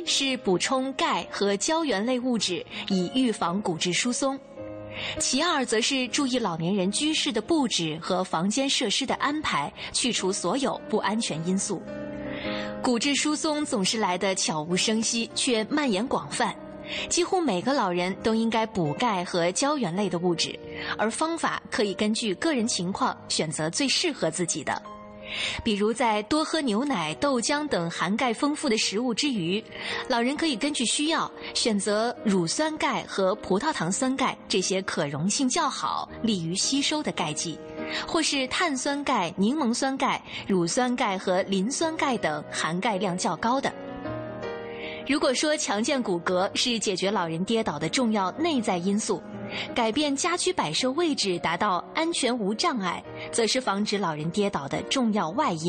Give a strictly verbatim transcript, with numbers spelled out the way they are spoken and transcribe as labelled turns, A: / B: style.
A: 是补充钙和胶原类物质，以预防骨质疏松。其二则是注意老年人居室的布置和房间设施的安排，去除所有不安全因素。骨质疏松总是来得悄无声息，却蔓延广泛。几乎每个老人都应该补钙和胶原类的物质，而方法可以根据个人情况选择最适合自己的。比如在多喝牛奶、豆浆等含钙丰富的食物之余，老人可以根据需要选择乳酸钙和葡萄糖酸钙这些可溶性较好、利于吸收的钙剂，或是碳酸钙、柠檬酸钙、乳酸钙和磷酸钙等含钙量较高的。如果说强健骨骼是解决老人跌倒的重要内在因素，改变家居摆设位置达到安全无障碍，则是防止老人跌倒的重要外因。